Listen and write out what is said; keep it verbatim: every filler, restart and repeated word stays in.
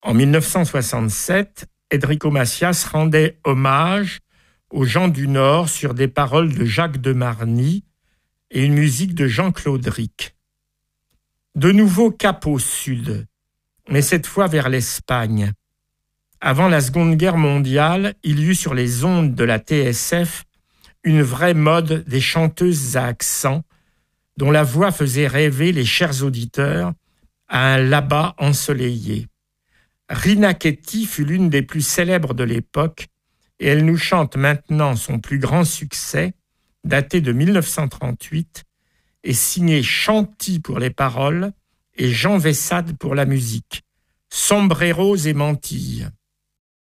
En dix-neuf cent soixante-sept, Enrico Macias rendait hommage aux gens du Nord sur des paroles de Jacques de Marny et une musique de Jean-Claude Ric. De nouveau cap au sud, mais cette fois vers l'Espagne. Avant la Seconde Guerre mondiale, il y eut sur les ondes de la T S F une vraie mode des chanteuses à accent dont la voix faisait rêver les chers auditeurs à un là-bas ensoleillé. Rina Ketty fut l'une des plus célèbres de l'époque et elle nous chante maintenant son plus grand succès, daté de dix-neuf cent trente-huit et signé Chanty pour les paroles et Jean Vessade pour la musique. Sombreros et mantilles.